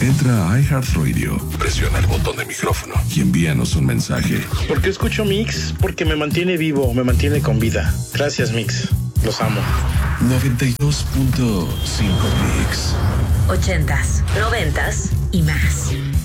Entra a iHeartRadio, presiona el botón de micrófono y envíanos un mensaje. ¿Por qué escucho Mix? Porque me mantiene vivo, me mantiene con vida. Gracias, Mix. Los amo. 92.5 Mix. 80s, 90s y más.